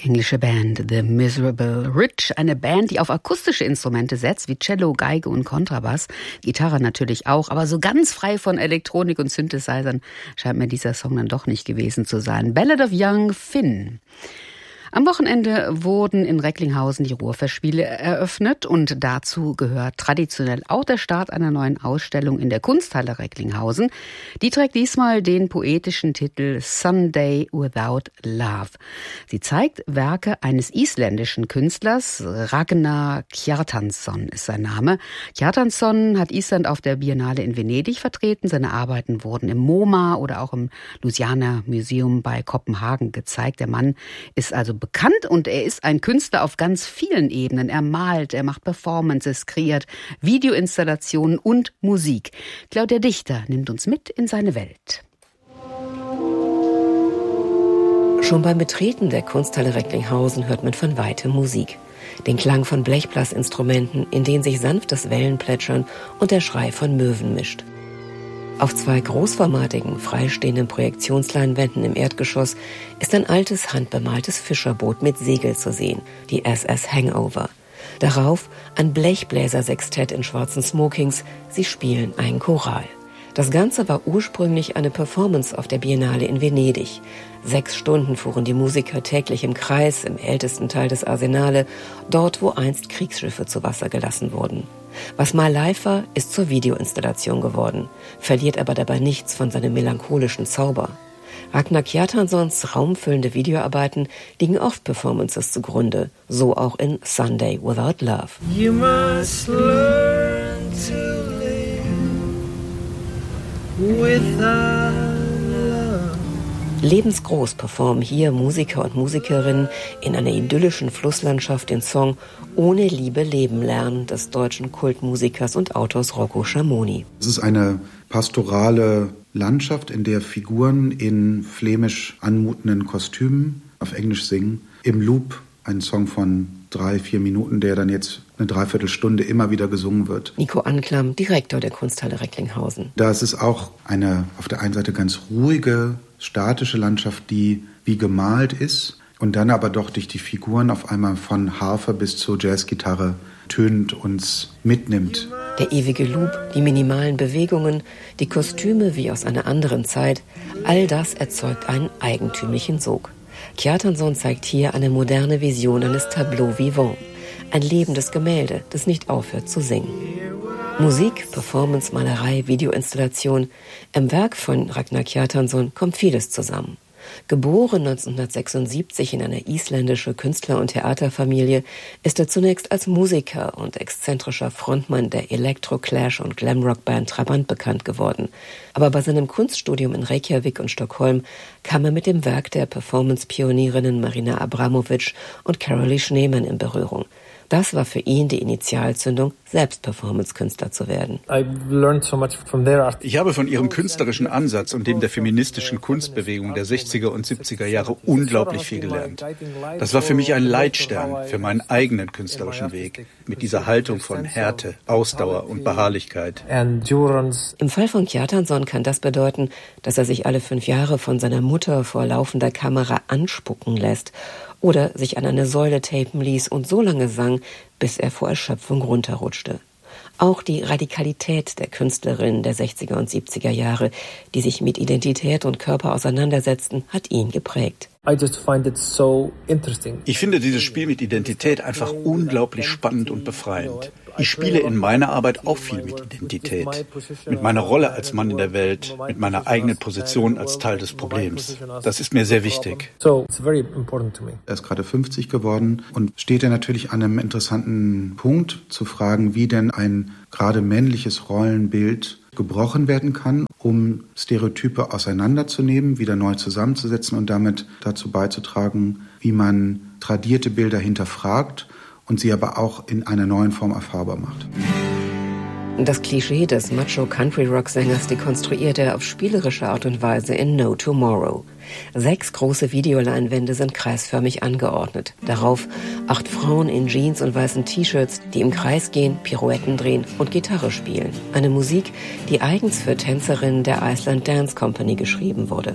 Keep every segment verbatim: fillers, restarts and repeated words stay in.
englische Band The Miserable Rich, eine Band, die auf akustische Instrumente setzt, wie Cello, Geige und Kontrabass, Gitarre natürlich auch, aber so ganz frei von Elektronik und Synthesizern scheint mir dieser Song dann doch nicht gewesen zu sein. Ballad of Young Finn. Am Wochenende wurden in Recklinghausen die Ruhrfestspiele eröffnet und dazu gehört traditionell auch der Start einer neuen Ausstellung in der Kunsthalle Recklinghausen. Die trägt diesmal den poetischen Titel Sunday Without Love. Sie zeigt Werke eines isländischen Künstlers, Ragnar Kjartansson ist sein Name. Kjartansson hat Island auf der Biennale in Venedig vertreten. Seine Arbeiten wurden im MoMA oder auch im Louisiana Museum bei Kopenhagen gezeigt. Der Mann ist also bekannt und er ist ein Künstler auf ganz vielen Ebenen. Er malt, er macht Performances, kreiert Videoinstallationen und Musik. Claudia Dichter nimmt uns mit in seine Welt. Schon beim Betreten der Kunsthalle Recklinghausen hört man von weitem Musik. Den Klang von Blechblasinstrumenten, in denen sich sanftes Wellen plätschern und der Schrei von Möwen mischt. Auf zwei großformatigen, freistehenden Projektionsleinwänden im Erdgeschoss ist ein altes, handbemaltes Fischerboot mit Segel zu sehen, die S S Hangover. Darauf ein Blechbläsersextett in schwarzen Smokings, sie spielen einen Choral. Das Ganze war ursprünglich eine Performance auf der Biennale in Venedig. Sechs Stunden fuhren die Musiker täglich im Kreis, im ältesten Teil des Arsenale, dort, wo einst Kriegsschiffe zu Wasser gelassen wurden. Was mal live war, ist zur Videoinstallation geworden, verliert aber dabei nichts von seinem melancholischen Zauber. Ragnar Kjartanssons raumfüllende Videoarbeiten liegen oft Performances zugrunde, so auch in Sunday Without Love. You must learn to live without love. Lebensgroß performen hier Musiker und Musikerinnen in einer idyllischen Flusslandschaft den Song Ohne Liebe leben lernen des deutschen Kultmusikers und Autors Rocco Schamoni. Es ist eine pastorale Landschaft, in der Figuren in flämisch anmutenden Kostümen auf Englisch singen. Im Loop ein Song von drei, vier Minuten, der dann jetzt eine Dreiviertelstunde immer wieder gesungen wird. Nico Anklam, Direktor der Kunsthalle Recklinghausen. Da ist es auch eine auf der einen Seite ganz ruhige, statische Landschaft, die wie gemalt ist und dann aber doch durch die Figuren auf einmal von Harfe bis zur Jazzgitarre tönt, uns mitnimmt. Der ewige Loop, die minimalen Bewegungen, die Kostüme wie aus einer anderen Zeit, all das erzeugt einen eigentümlichen Sog. Kjartansson zeigt hier eine moderne Vision eines Tableau vivant, ein lebendes Gemälde, das nicht aufhört zu singen. Musik, Performance, Malerei, Videoinstallation. Im Werk von Ragnar Kjartansson kommt vieles zusammen. Geboren neunzehnhundertsechsundsiebzig in einer isländischen Künstler- und Theaterfamilie, ist er zunächst als Musiker und exzentrischer Frontmann der Elektro-Clash- und Glamrock-Band Trabant bekannt geworden. Aber bei seinem Kunststudium in Reykjavik und Stockholm kam er mit dem Werk der Performance-Pionierinnen Marina Abramovic und Carolee Schneemann in Berührung. Das war für ihn die Initialzündung, selbst Performance-Künstler zu werden. Ich habe von ihrem künstlerischen Ansatz und dem der feministischen Kunstbewegung der sechziger und siebziger Jahre unglaublich viel gelernt. Das war für mich ein Leitstern für meinen eigenen künstlerischen Weg, mit dieser Haltung von Härte, Ausdauer und Beharrlichkeit. Im Fall von Kjartansson kann das bedeuten, dass er sich alle fünf Jahre von seiner Mutter vor laufender Kamera anspucken lässt oder sich an eine Säule tapen ließ und so lange sang, bis er vor Erschöpfung runterrutschte. Auch die Radikalität der Künstlerinnen der sechziger und siebziger Jahre, die sich mit Identität und Körper auseinandersetzten, hat ihn geprägt. Ich finde dieses Spiel mit Identität einfach unglaublich spannend und befreiend. Ich spiele in meiner Arbeit auch viel mit Identität, mit meiner Rolle als Mann in der Welt, mit meiner eigenen Position als Teil des Problems. Das ist mir sehr wichtig. Er ist gerade fünfzig geworden und steht er natürlich an einem interessanten Punkt, zu fragen, wie denn ein gerade männliches Rollenbild gebrochen werden kann, um Stereotype auseinanderzunehmen, wieder neu zusammenzusetzen und damit dazu beizutragen, wie man tradierte Bilder hinterfragt und sie aber auch in einer neuen Form erfahrbar macht. Das Klischee des Macho-Country-Rock-Sängers dekonstruiert er auf spielerische Art und Weise in No Tomorrow. Sechs große Videoleinwände sind kreisförmig angeordnet. Darauf acht Frauen in Jeans und weißen T-Shirts, die im Kreis gehen, Pirouetten drehen und Gitarre spielen. Eine Musik, die eigens für Tänzerinnen der Iceland Dance Company geschrieben wurde.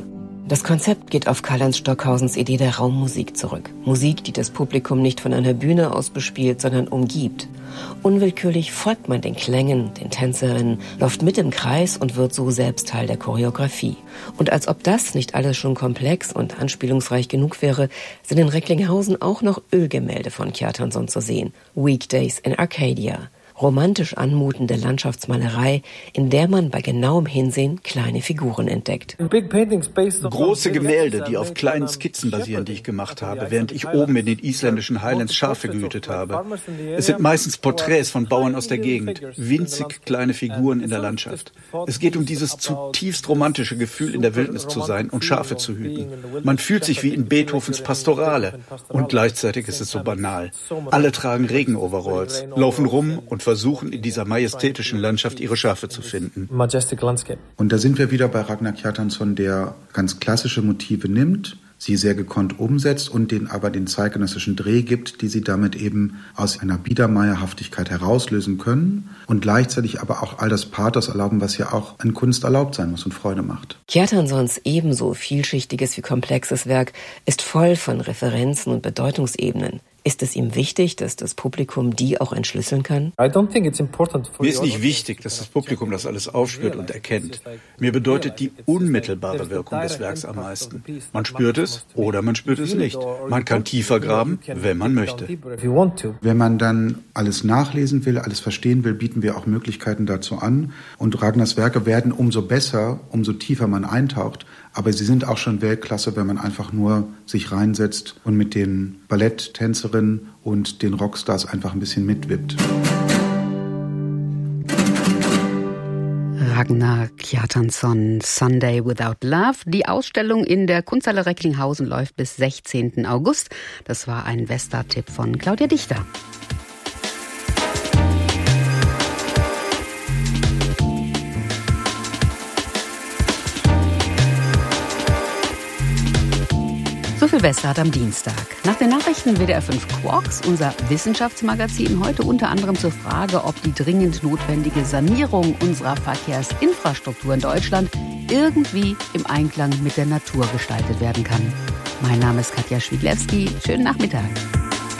Das Konzept geht auf Karl-Heinz Stockhausens Idee der Raummusik zurück. Musik, die das Publikum nicht von einer Bühne aus bespielt, sondern umgibt. Unwillkürlich folgt man den Klängen, den Tänzerinnen, läuft mit im Kreis und wird so selbst Teil der Choreografie. Und als ob das nicht alles schon komplex und anspielungsreich genug wäre, sind in Recklinghausen auch noch Ölgemälde von Kjartansson zu sehen. Weekdays in Arcadia. Romantisch anmutende Landschaftsmalerei, in der man bei genauem Hinsehen kleine Figuren entdeckt. Große Gemälde, die auf kleinen Skizzen basieren, die ich gemacht habe, während ich oben in den isländischen Highlands Schafe gehütet habe. Es sind meistens Porträts von Bauern aus der Gegend, winzig kleine Figuren in der Landschaft. Es geht um dieses zutiefst romantische Gefühl, in der Wildnis zu sein und Schafe zu hüten. Man fühlt sich wie in Beethovens Pastorale und gleichzeitig ist es so banal. Alle tragen Regenoveralls, laufen rum und versuchen, in dieser majestätischen Landschaft ihre Schafe zu finden. Und da sind wir wieder bei Ragnar Kjartansson, der ganz klassische Motive nimmt, sie sehr gekonnt umsetzt und denen aber den zeitgenössischen Dreh gibt, die sie damit eben aus einer Biedermeierhaftigkeit herauslösen können und gleichzeitig aber auch all das Pathos erlauben, was ja auch an Kunst erlaubt sein muss und Freude macht. Kjartanssons ebenso vielschichtes wie komplexes Werk ist voll von Referenzen und Bedeutungsebenen. Ist es ihm wichtig, dass das Publikum die auch entschlüsseln kann? Mir ist nicht wichtig, dass das Publikum das alles aufspürt und erkennt. Mir bedeutet die unmittelbare Wirkung des Werks am meisten. Man spürt es oder man spürt es nicht. Man kann tiefer graben, wenn man möchte. Wenn man dann alles nachlesen will, alles verstehen will, bieten wir auch Möglichkeiten dazu an. Und Ragnars Werke werden umso besser, umso tiefer man eintaucht. Aber sie sind auch schon Weltklasse, wenn man einfach nur sich reinsetzt und mit den Balletttänzerinnen und den Rockstars einfach ein bisschen mitwippt. Ragnar Kjartansson, Sunday Without Love. Die Ausstellung in der Kunsthalle Recklinghausen läuft bis sechzehnten August. Das war ein Vesta-Tipp von Claudia Dichter. So viel Vesta hat am Dienstag. Nach den Nachrichten W D R fünf Quarks, unser Wissenschaftsmagazin, heute unter anderem zur Frage, ob die dringend notwendige Sanierung unserer Verkehrsinfrastruktur in Deutschland irgendwie im Einklang mit der Natur gestaltet werden kann. Mein Name ist Katja Schwieglewski. Schönen Nachmittag.